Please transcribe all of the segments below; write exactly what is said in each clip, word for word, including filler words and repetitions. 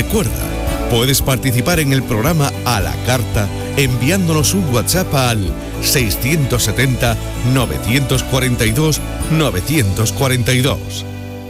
Recuerda, puedes participar en el programa a la carta enviándonos un WhatsApp al seiscientos setenta, novecientos cuarenta y dos, novecientos cuarenta y dos.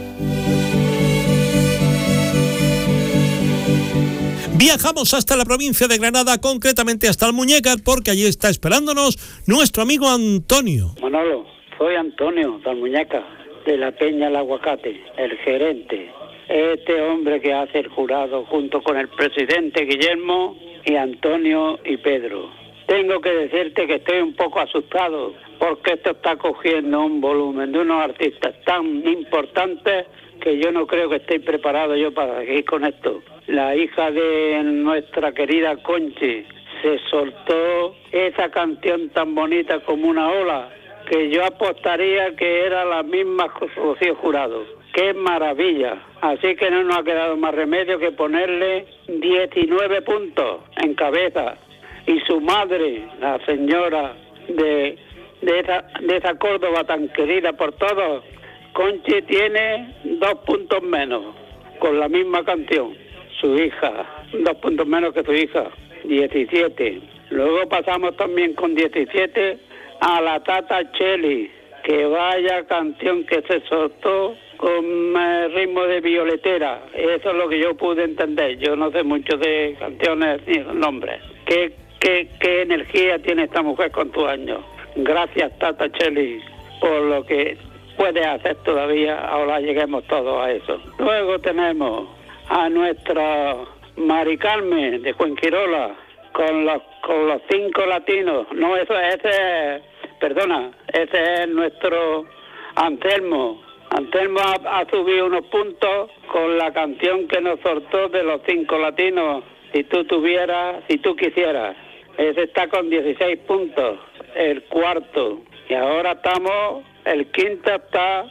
Viajamos hasta la provincia de Granada, concretamente hasta Almuñécar, porque allí está esperándonos nuestro amigo Antonio. Manolo, soy Antonio de Almuñécar, de la Peña El Aguacate, el gerente. Este hombre que hace el jurado junto con el presidente Guillermo y Antonio y Pedro. Tengo que decirte que estoy un poco asustado porque esto está cogiendo un volumen de unos artistas tan importantes que yo no creo que esté preparado yo para seguir con esto. La hija de nuestra querida Conchi se soltó esa canción tan bonita como una ola, que yo apostaría que era la misma Rocío Jurado. ¡Qué maravilla! Así que no nos ha quedado más remedio que ponerle diecinueve puntos en cabeza. Y su madre, la señora de, de, esa, de esa Córdoba tan querida por todos, Conchi, tiene dos puntos menos con la misma canción. Su hija, dos puntos menos que su hija, diecisiete. Luego pasamos también con diecisiete a la Tata Cheli, que vaya canción que se soltó con eh, ritmo de violetera. Eso es lo que yo pude entender. Yo no sé mucho de canciones ni nombres. ¿Qué, qué, qué energía tiene esta mujer con tu año? Gracias, Tata Cheli, por lo que puede hacer todavía. Ahora lleguemos todos a eso. Luego tenemos a nuestra Mari Carmen de Fuengirola con los con los cinco latinos. No, eso ese perdona, ese es nuestro Anselmo. Anselmo ha, ha subido unos puntos con la canción que nos soltó de los cinco latinos. Si tú tuvieras, si tú quisieras. Ese está con dieciséis puntos, el cuarto. Y ahora estamos, el quinto está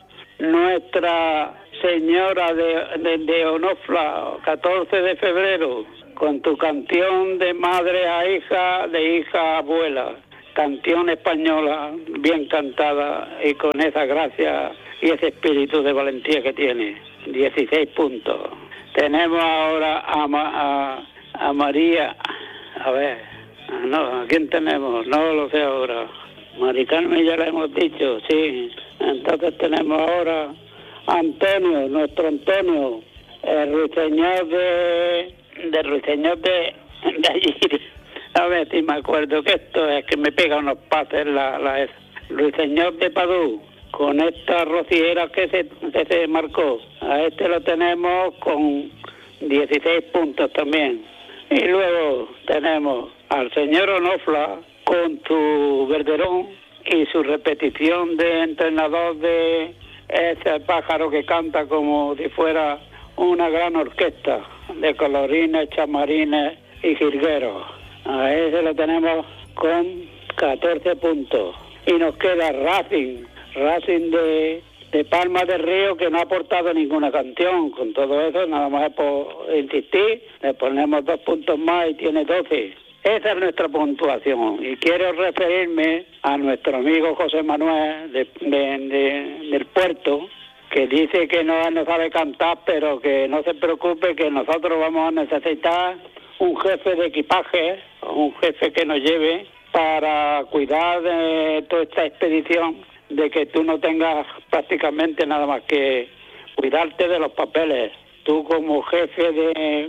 nuestra señora de, de, de Onofla, catorce de febrero, con tu canción de madre a hija, de hija a abuela. Canción española, bien cantada y con esa gracia y ese espíritu de valentía que tiene. dieciséis puntos. Tenemos ahora a, a, a María, a ver, no, ¿a quién tenemos? No lo sé ahora. Mari Carmen ya la hemos dicho, sí. Entonces tenemos ahora a Antonio, nuestro Antonio, el ruiseñor de, de ruiseñor de, de allí. A ver si me acuerdo que esto es que me pega unos pases la, la ruiseñor de Padú, con esta rociera que se, que se marcó. A este lo tenemos con dieciséis puntos también. Y luego tenemos al señor Onofla con su Verderón y su repetición de entrenador de ese pájaro que canta como si fuera una gran orquesta de colorines, chamarines y jilgueros. A ese lo tenemos con catorce puntos. Y nos queda Racing, Racing de, de Palma del Río, que no ha aportado ninguna canción. Con todo eso, nada más por insistir, le ponemos dos puntos más y tiene doce. Esa es nuestra puntuación. Y quiero referirme a nuestro amigo José Manuel de, de, de, del Puerto, que dice que no, no sabe cantar, pero que no se preocupe, que nosotros vamos a necesitar un jefe de equipaje, un jefe que nos lleve para cuidar de toda esta expedición, de que tú no tengas prácticamente nada más que cuidarte de los papeles. Tú como jefe de,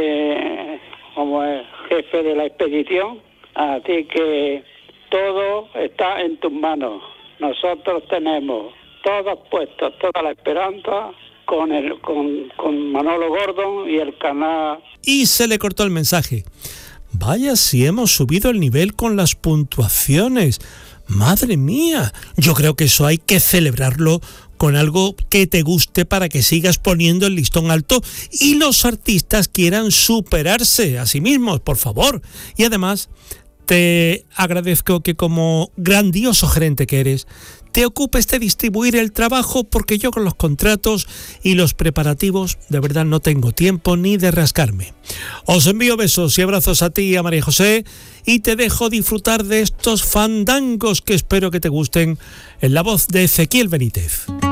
de como es jefe de la expedición, así que todo está en tus manos. Nosotros tenemos todos puestos, toda la esperanza con el con, con Manolo Gordon y el canal. Y se le cortó el mensaje. Vaya si hemos subido el nivel con las puntuaciones. Madre mía, yo creo que eso hay que celebrarlo con algo que te guste para que sigas poniendo el listón alto y los artistas quieran superarse a sí mismos, por favor. Y además, te agradezco que como grandioso gerente que eres, te ocupes de distribuir el trabajo, porque yo con los contratos y los preparativos de verdad no tengo tiempo ni de rascarme. Os envío besos y abrazos a ti y a María José y te dejo disfrutar de estos fandangos que espero que te gusten en la voz de Ezequiel Benítez.